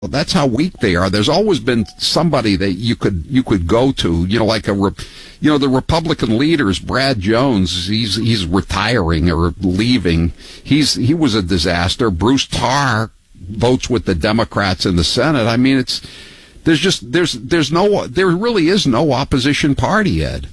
That's how weak they are. There's always been somebody that you could go to, like the Republican leaders. Brad Jones, he's retiring or leaving. He was a disaster. Bruce Tarr votes with the Democrats in the Senate. I mean, there really is no opposition party, Ed.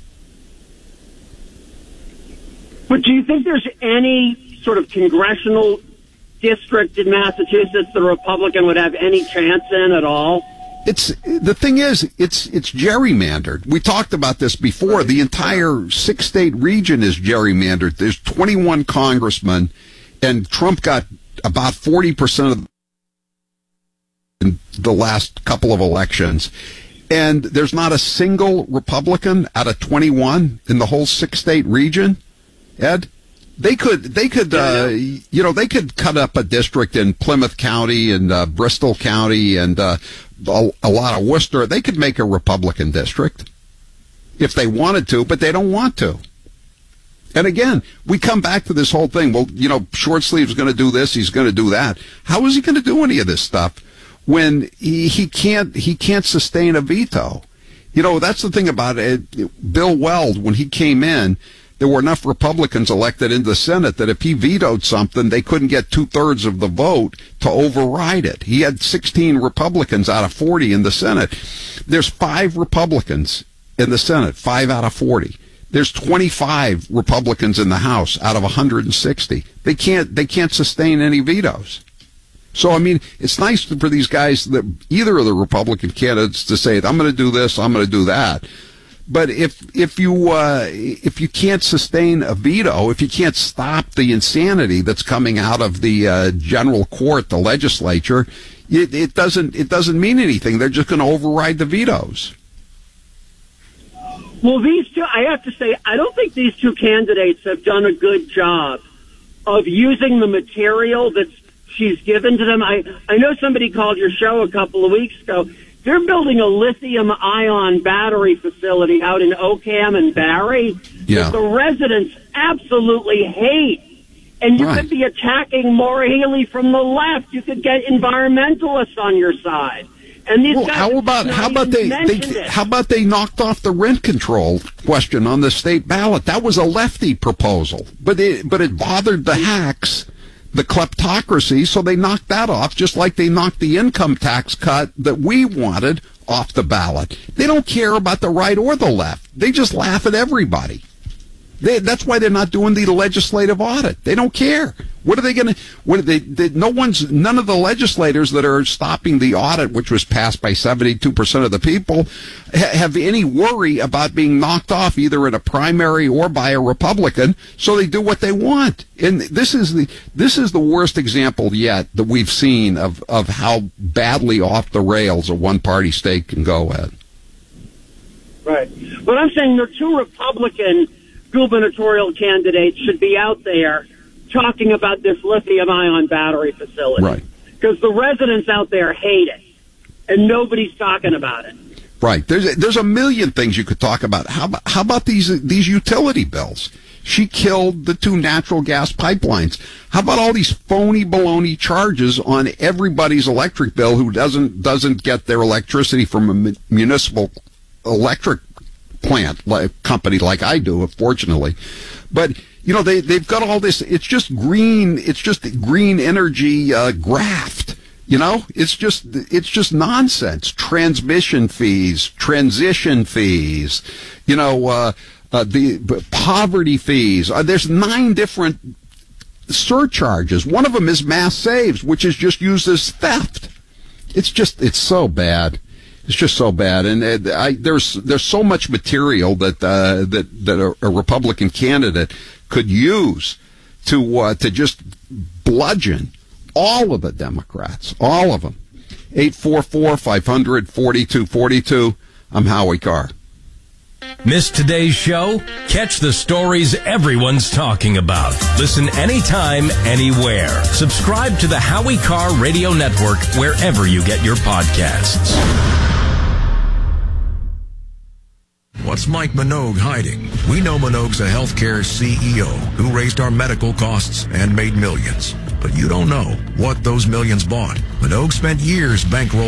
But do you think there's any sort of congressional district in Massachusetts the Republican would have any chance in at all? It's gerrymandered. We talked about this before. The entire 6-state region is gerrymandered. There's 21 congressmen, and Trump got about 40% of in the last couple of elections. And there's not a single Republican out of 21 in the whole 6-state region. Ed? They could cut up a district in Plymouth County and Bristol County and a lot of Worcester. They could make a Republican district if they wanted to, but they don't want to. And again, we come back to this whole thing. Well, Short Sleeve's going to do this. He's going to do that. How is he going to do any of this stuff when he can't sustain a veto? That's the thing about it. Bill Weld, when he came in, there were enough Republicans elected into the Senate that if he vetoed something, they couldn't get 2/3 of the vote to override it. He had 16 Republicans out of 40 in the Senate. There's 5 Republicans in the Senate, 5 out of 40. There's 25 Republicans in the House out of 160. They can't sustain any vetoes. So, I mean, it's nice for these guys, either of the Republican candidates, to say, I'm going to do this, I'm going to do that. But if you can't sustain a veto, if you can't stop the insanity that's coming out of the general court, the legislature, it doesn't mean anything. They're just going to override the vetoes. Well, these two, I have to say, I don't think these two candidates have done a good job of using the material that she's given to them. I know somebody called your show a couple of weeks ago. They're building a lithium-ion battery facility out in Ocam and Barry that the residents absolutely hate. And you could be attacking Maura Healey from the left. You could get environmentalists on your side. And these guys how about they knocked off the rent control question on the state ballot? That was a lefty proposal, but it bothered the hacks, the kleptocracy, so they knocked that off, just like they knocked the income tax cut that we wanted off the ballot. They don't care about the right or the left. They just laugh at everybody. That's why they're not doing the legislative audit. They don't care. What are they going to? None of the legislators that are stopping the audit, which was passed by 72% of the people, have any worry about being knocked off either in a primary or by a Republican. So they do what they want. And this is the worst example yet that we've seen of how badly off the rails a one-party state can go at. Right. But I'm saying there are 2 Republican gubernatorial candidates should be out there talking about this lithium-ion battery facility. Right. Because the residents out there hate it, and nobody's talking about it. Right. There's a million things you could talk about. How about these utility bills? She killed the 2 natural gas pipelines. How about all these phony baloney charges on everybody's electric bill who doesn't get their electricity from a municipal electric plant company like I do, fortunately. But they've got all this. It's just green energy graft. It's just nonsense. Transmission fees, transition fees, the poverty fees. There's 9 different surcharges. One of them is mass saves, which is just used as theft. It's so bad. It's just so bad, and there's so much material that a Republican candidate could use to just bludgeon all of the Democrats, all of them. 844-500-4242. I'm Howie Carr. Miss today's show? Catch the stories everyone's talking about. Listen anytime, anywhere. Subscribe to the Howie Carr Radio Network wherever you get your podcasts. What's Mike Minogue hiding? We know Minogue's a healthcare CEO who raised our medical costs and made millions. But you don't know what those millions bought. Minogue spent years bankrolling